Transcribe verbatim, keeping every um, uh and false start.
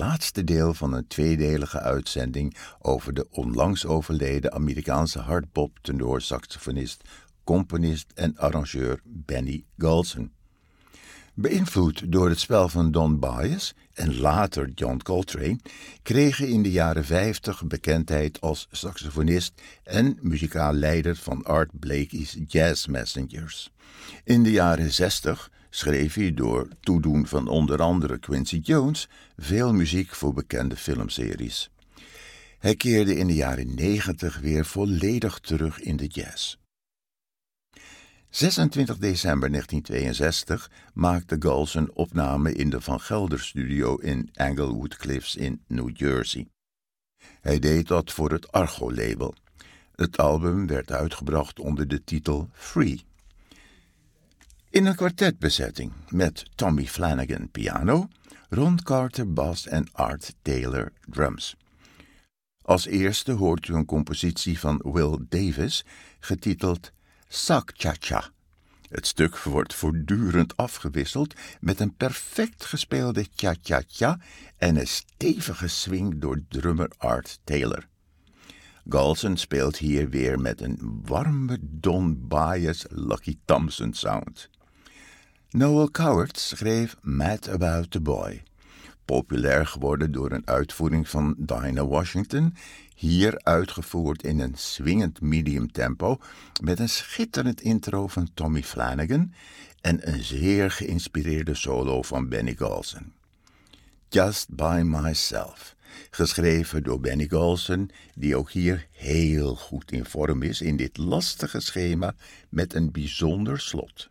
laatste deel van een tweedelige uitzending over de onlangs overleden Amerikaanse hardbop tenorsaxofonist, componist en arrangeur Benny Golson. Beïnvloed door het spel van Don Byas en later John Coltrane, kregen in de jaren vijftig bekendheid als saxofonist en muzikaal leider van Art Blakey's Jazz Messengers. In de jaren zestig schreef hij door toedoen van onder andere Quincy Jones veel muziek voor bekende filmseries. Hij keerde in de jaren negentig weer volledig terug in de jazz. zesentwintig december negentien tweeënzestig maakte Golson opname in de Van Gelder Studio in Englewood Cliffs in New Jersey. Hij deed dat voor het Argo-label. Het album werd uitgebracht onder de titel Free. In een kwartetbezetting met Tommy Flanagan piano, Ron Carter bas en Art Taylor drums. Als eerste hoort u een compositie van Will Davis getiteld Sac Cha Cha. Het stuk wordt voortdurend afgewisseld met een perfect gespeelde cha-cha-cha en een stevige swing door drummer Art Taylor. Golson speelt hier weer met een warme Don Byas Lucky Thompson sound. Noel Coward schreef Mad About the Boy, populair geworden door een uitvoering van Dinah Washington, hier uitgevoerd in een swingend medium tempo met een schitterend intro van Tommy Flanagan en een zeer geïnspireerde solo van Benny Golson. Just By Myself, geschreven door Benny Golson, die ook hier heel goed in vorm is in dit lastige schema met een bijzonder slot.